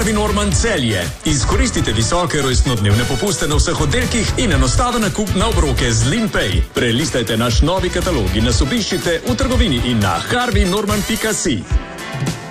Harvey Norman Celje. Izkoristite visoke rojstnodnevne popuste na vseh oddelkih in enostaven nakup na obroke z Limpay. Prelistajte naš novi katalog in nas obiščite v trgovini in na harveynorman.si.